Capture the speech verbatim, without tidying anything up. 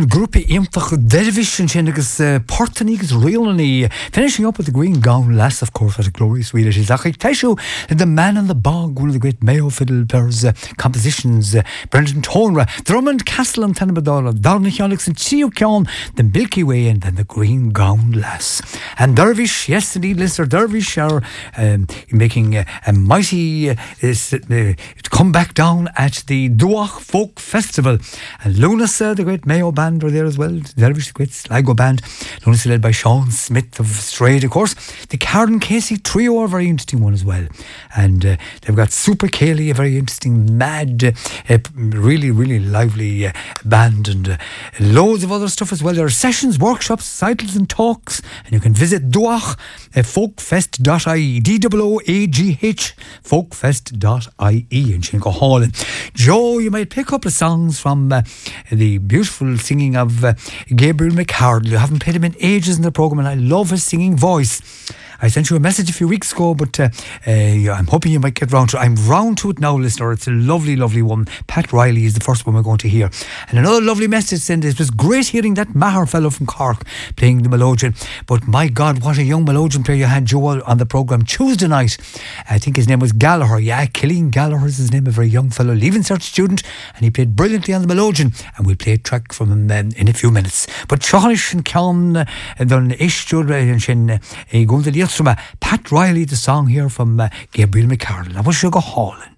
an grúpa íomtach dervish and Chennigus Portanigus Realny, finishing up with the Green Gown Lass, of course, at a glorious Swedish Isaac Taishu, The Man in the Bog, one of the great Mayo fiddle players' uh, compositions, uh, Brendan Tonra, Drummond Castle and Tanabadala, Darnich Alex and Chio Kyon, the Milky Way, and then the Green Gown Lass. And Dervish, yes indeed, Lister Dervish are um, making uh, a mighty uh, uh, comeback down at the Duach Folk Festival. And Lunas, uh, the great Mayo band, are there as well. Dervish, the great Sligo band. Lunas led by Sean Smith of Strayed, of course. The Karen Casey Trio are a very interesting one as well. And uh, they've got Super Kaylee, a very interesting, mad, uh, really, really lively uh, band, and uh, loads of other stuff as well. There are sessions, workshops, recitals and talks, and you can visit Duach uh, folkfest dot I E, D O O A G H, folkfest dot I E in Shinko Hall. And Joe, you might pick up the songs from uh, the beautiful singing of uh, Gabriel McHardle. You haven't played him in ages in the programme, and I love his singing voice. I sent you a message a few weeks ago, but uh, uh, I'm hoping you might get round to it. I'm round to it now, listener. It's a lovely, lovely one. Pat Riley is the first one we're going to hear. And another lovely message sent. It was great hearing that Maher fellow from Cork playing the melodeon. But my God, what a young melodeon player you had, Joel, on the programme Tuesday night. I think his name was Gallagher. Yeah, Killian Gallagher is his name, a very young fellow, Leaving Cert student. And he played brilliantly on the melodeon. And we'll play a track from him um, in a few minutes. But Charlish and Kyan, then Ish Jodra and Shin, Gunde Lietsuma, Pat Riley, the song here from uh, Gabriel McHardle. I wish you go hauling.